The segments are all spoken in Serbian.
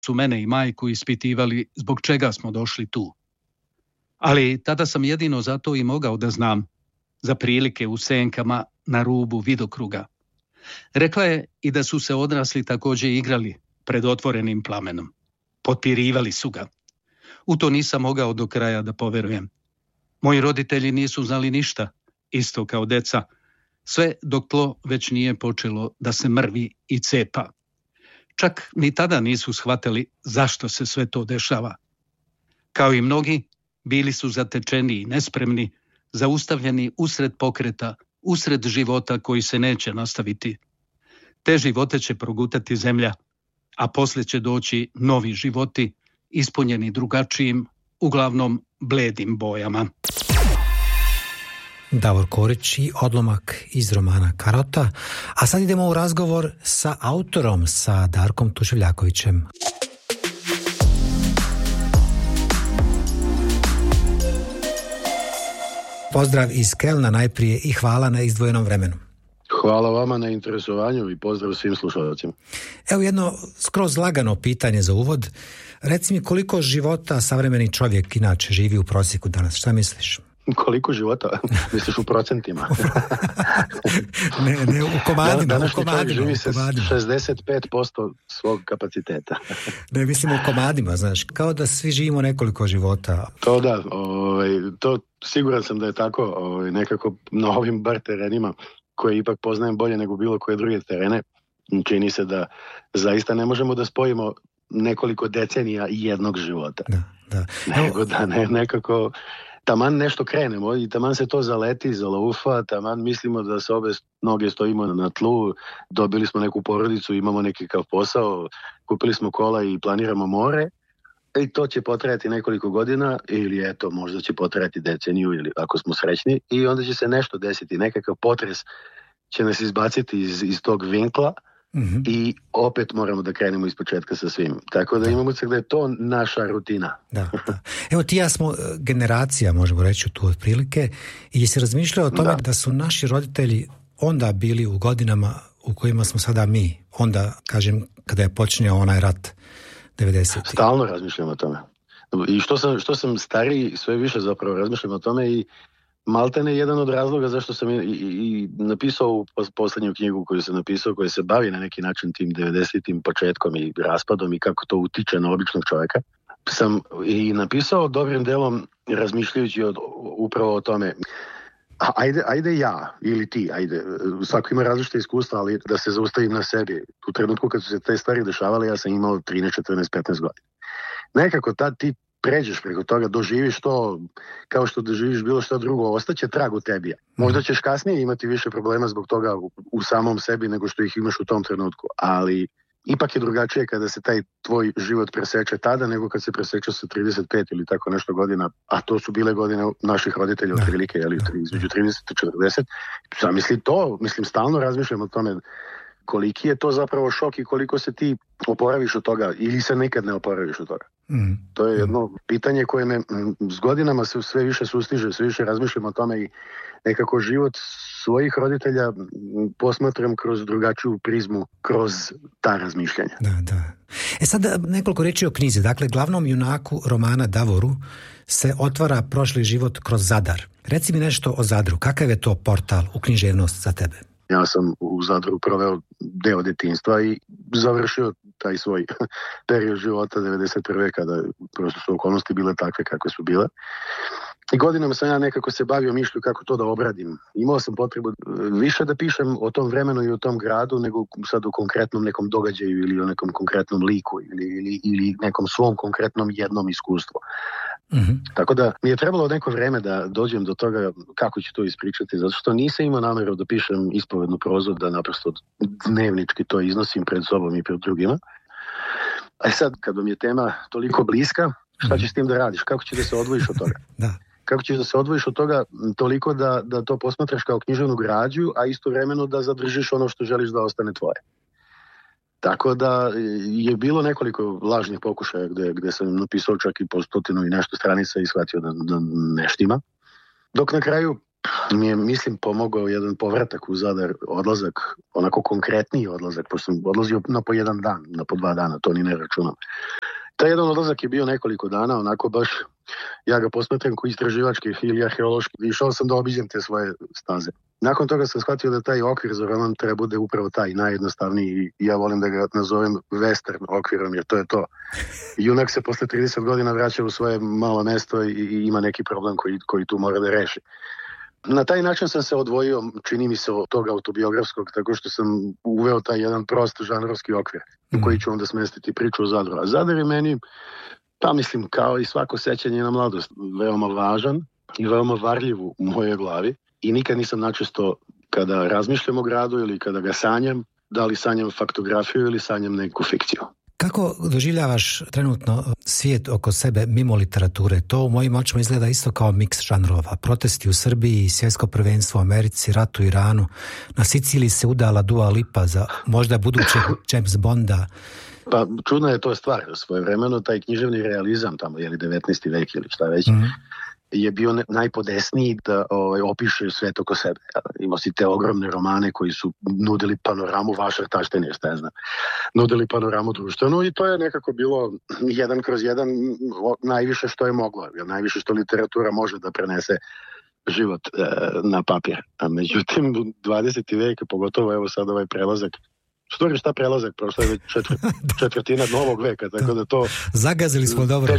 su mene i majku ispitivali zbog čega smo došli tu. Ali tada sam jedino zato i mogao da znam za prilike u senkama na rubu vidokruga. Rekla je i da su se odrasli također igrali pred otvorenim plamenom. Potpirivali su ga. U to nisam mogao do kraja da poverujem. Moji roditelji nisu znali ništa, isto kao deca, sve dok tlo već nije počelo da se mrvi i cepa. Čak ni tada nisu shvatili zašto se sve to dešava. Kao i mnogi, bili su zatečeni i nespremni, zaustavljeni usred pokreta, usred života koji se neće nastaviti. Te živote će progutati zemlja, a poslije će doći novi životi, ispunjeni drugačijim, uglavnom bledim bojama. Davor Korić i odlomak iz romana Karota, a sad idemo u razgovor sa autorom, sa Darkom Tuševljakovićem. Pozdrav iz Kelna najprije i hvala na izdvojenom vremenu. Hvala vama na interesovanju i pozdrav svim slušalcima. Evo jedno skroz lagano pitanje za uvod. Reci mi koliko života savremeni čovjek inače živi u prosjeku danas, šta misliš? Koliko života? Misliš u procentima? ne, u komadima. Današnji čovjek živi se 65% svog kapaciteta. Ne, mislim u komadima, znaš, kao da svi živimo nekoliko života. To da, to siguran sam da je tako, nekako na ovim bar terenima koje ipak poznajem bolje nego bilo koje druge terene, čini se da zaista ne možemo da spojimo nekoliko decenija jednog života. Da. Nego da nekako taman nešto krenemo i taman se to zaleti, zalaufa, taman mislimo da sa obe noge stojimo na tlu, dobili smo neku porodicu, imamo nekakav posao, kupili smo kola i planiramo more i to će potrajati nekoliko godina ili eto možda će potrajati deceniju ili ako smo srećni i onda će se nešto desiti, nekakav potres će nas izbaciti iz tog vinkla. Mm-hmm. I opet moramo da krenemo iz početka sa svim. Tako da imamo se da je to naša rutina. Da. Evo ti ja smo generacija, možemo reći tu otprilike, i se razmišljao o tome da su naši roditelji onda bili u godinama u kojima smo sada mi. Onda, kažem, kada je počinjao onaj rat 90. Stalno razmišljam o tome. I što sam stariji, sve više zapravo razmišljam o tome i maltene jedan od razloga zašto sam i napisao u poslednju knjigu koju sam napisao, koja se bavi na neki način tim 90-tim početkom i raspadom i kako to utiče na običnog čovjeka, sam i napisao dobrim delom razmišljajući upravo o tome. Ajde ja ili ti, svako ima različite iskustva, ali da se zaustavim na sebi. U trenutku kad su se te stvari dešavale, ja sam imao 13, 14, 15 godina. Nekako tad ti pređeš preko toga, doživiš to kao što doživiš bilo što drugo, ostaće trag u tebi. Možda ćeš kasnije imati više problema zbog toga u samom sebi nego što ih imaš u tom trenutku, ali ipak je drugačije kada se taj tvoj život preseče tada nego kad se preseče sa 35 ili tako nešto godina, a to su bile godine naših roditelja otprilike, između 30 i 40. Zamisli to, stalno razmišljam o tome koliki je to zapravo šok i koliko se ti oporaviš od toga ili se nikad ne oporaviš od toga. To je jedno pitanje koje me s godinama sve više sustiže, sve više razmišljam o tome i nekako život svojih roditelja posmatram kroz drugačiju prizmu, kroz ta razmišljanja. Da. Sad nekoliko reči o knjizi. Dakle, glavnom junaku romana Davoru se otvara prošli život kroz Zadar. Reci mi nešto o Zadru. Kakav je to portal u književnost za tebe? Ja sam u Zadru proveo deo detinjstva i završio taj svoj period života 91. kada prosto su okolnosti bile takve kakve su bile. I godinama sam ja nekako se bavio mišlju kako to da obradim. Imao sam potrebu više da pišem o tom vremenu i o tom gradu nego sad o konkretnom nekom događaju ili o nekom konkretnom liku ili nekom svom konkretnom jednom iskustvu. Mm-hmm. Tako da mi je trebalo neko vreme da dođem do toga kako ću to ispričati, zato što nisam imao nameru da pišem ispovednu prozu, da naprosto dnevnički to iznosim pred sobom i pred drugima. A sad, kad vam je tema toliko bliska, šta ćeš s tim da radiš? Kako ćeš da se odvojiš od toga? Da. Kako ćeš da se odvojiš od toga toliko da to posmatraš kao književnu građu, a istovremeno da zadržiš ono što želiš da ostane tvoje. Tako da je bilo nekoliko lažnih pokušaja gde sam napisao čak i po 100 i nešto stranica i shvatio da ne štima. Dok na kraju mi je, mislim, pomogao jedan povratak u Zadar, odlazak, onako konkretniji odlazak, pošto sam odlazio na po jedan dan, na po 2 dana, to ni ne računam. Taj jedan odlazak je bio nekoliko dana, onako baš, ja ga posmatram kao istraživački ili arheološki. Išao sam da obiđem te svoje staze. Nakon toga sam shvatio da taj okvir za roman treba bude upravo taj najjednostavniji. Ja volim da ga nazovem western okvirom, jer to je to. Junak se posle 30 godina vraća u svoje malo mesto i ima neki problem koji tu mora da reši. Na taj način sam se odvojio, čini mi se, od tog autobiografskog, tako što sam uveo taj jedan prost žanrovski okvir u koji ću onda smestiti priču o Zadru. A Zadar je meni, pa mislim, kao i svako sećanje na mladost, veoma važan i veoma varljiv u mojoj glavi. I nikad nisam načisto, kada razmišljam o gradu ili kada ga sanjam, da li sanjam faktografiju ili sanjam neku fikciju. Kako doživljavaš trenutno svijet oko sebe mimo literature? To u mojim očima izgleda isto kao miks žanrova. Protesti u Srbiji, svjetsko prvenstvo u Americi, rat u Iranu. Na Siciliji se udala Dua Lipa za možda budućeg James Bonda. Pa čudna je to stvar. Svojevremeno taj književni realizam tamo, 19. vek ili šta već, je bio najpodesniji da opiše svet oko sebe. Imao si te ogromne romane koji su nudili panoramu vašeg taštenja, šta ja znam. Nudili panoramu društvenu i to je nekako bilo 1/1 najviše što je moglo. Najviše što literatura može da prenese život na papir. A međutim, 20. vek, pogotovo evo sad ovaj prelazak, šta prelazak, prošla je već četvrtina novog veka, tako da to... Zagazili smo dobro.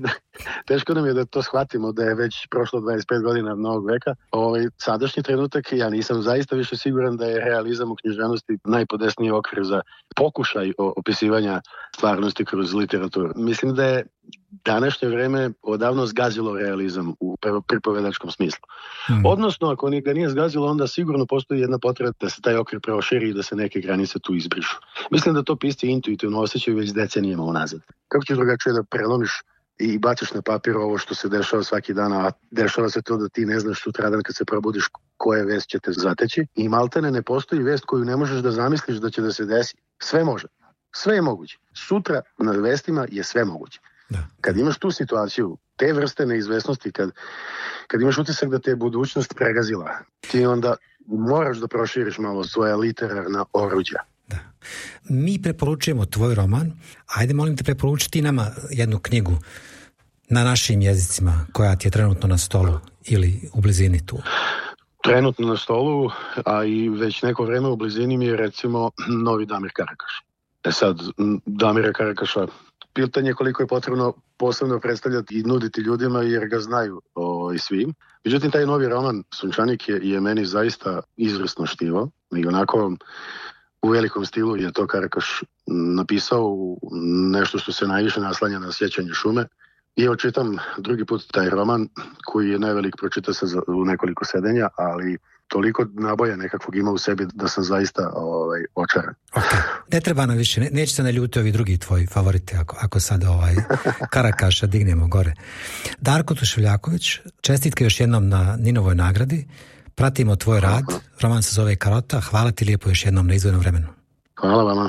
Teško nam je da to shvatimo, da je već prošlo 25 godina novog veka. Sadašnji trenutak, ja nisam zaista više siguran da je realizam u književnosti najpodesniji okvir za pokušaj opisivanja stvarnosti kroz literaturu. Mislim da je današnje vreme odavno zgazilo realizam u pripovedačkom smislu. Odnosno, ako ga nije zgazilo, onda sigurno postoji jedna potreba da se taj okvir proširi i da se neke granice tu izbrišu. Mislim da to pisci intuitivno osjećaju već decenijama unazad. Kako ćeš drugačije da prelomiš i baciš na papir ovo što se dešava svaki dan, a dešava se to da ti ne znaš sutradan kad se probudiš koje vest će te zateći i maltene ne postoji vest koju ne možeš da zamisliš da će da se desi. Sve može. Sve je moguće. Sutra na vestima je sve moguće. Kad imaš tu situaciju, te vrste neizvesnosti, kad imaš utisak da te je budućnost pregazila, ti onda moraš da proširiš malo svoja literarna oruđa. Da. Mi preporučujemo tvoj roman. Ajde, molim te, preporučiti nama jednu knjigu na našim jezicima koja ti je trenutno na stolu ili u blizini tu. Trenutno na stolu, a i već neko vreme u blizini mi je recimo novi Damir Karakaš. Sad, Damira Karakaša, pitanje koliko je potrebno posebno predstavljati i nuditi ljudima jer ga znaju i svim. Međutim, taj novi roman Sunčanik je meni zaista izvrsno štivo i onako u velikom stilu je to Karakaš napisao nešto što se najviše naslanja na sjećanje šume. I evo čitam drugi put taj roman koji je nevelik, pročita se u nekoliko sedenja, ali toliko naboja nekakvog ima u sebi da sam zaista očaran. Okay. Ne treba nam više, neće se naljuti ovi drugi tvoji favoriti ako sad Karakaša dignemo gore. Darko Tuševljaković, čestitke još jednom na Ninovoj nagradi. Pratimo tvoj rad, roman se zove Karota. Hvala ti lijepo još jednom na izdvojenom vremenu. Hvala vama.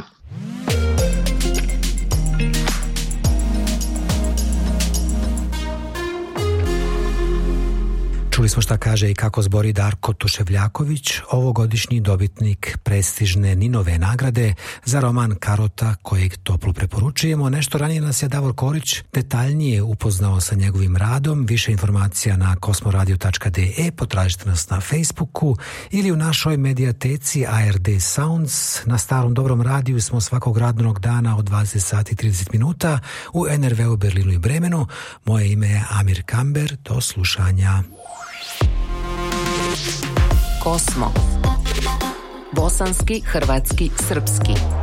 Čuli smo šta kaže i kako zbori Darko Tuševljaković, ovogodišnji dobitnik prestižne Ninove nagrade za roman Karota, kojeg toplo preporučujemo. Nešto ranije nas je Davor Korić detaljnije upoznao sa njegovim radom. Više informacija na kosmoradio.de, potražite nas na Facebooku ili u našoj medijateci ARD Sounds. Na Starom Dobrom radiju smo svakog radnog dana od 20 sati 30 minuta u NRV u Berlinu i Bremenu. Moje ime je Amir Kamber. Do slušanja. Kosmo. Bosanski, hrvatski, srpski.